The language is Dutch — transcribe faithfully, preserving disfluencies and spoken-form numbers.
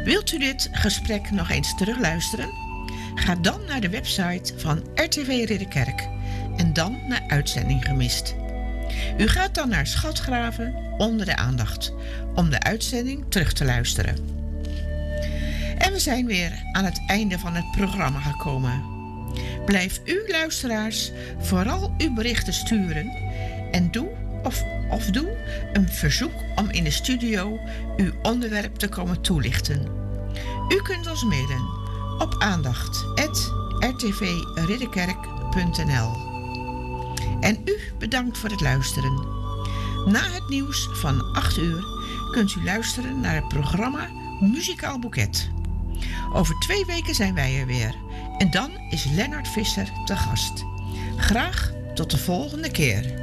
Wilt u dit gesprek nog eens terugluisteren? Ga dan naar de website van R T V Ridderkerk en dan naar Uitzending Gemist. U gaat dan naar Schatgraven onder de aandacht om de uitzending terug te luisteren. En we zijn weer aan het einde van het programma gekomen. Blijf u luisteraars vooral uw berichten sturen en doe of, of doe een verzoek om in de studio uw onderwerp te komen toelichten. U kunt ons mailen op aandacht apenstaartje r t v ridderkerk punt n l. En u bedankt voor het luisteren. Na het nieuws van acht uur kunt u luisteren naar het programma Muzikaal Boeket. Over twee weken zijn wij er weer. En dan is Lennart Visser te gast. Graag tot de volgende keer.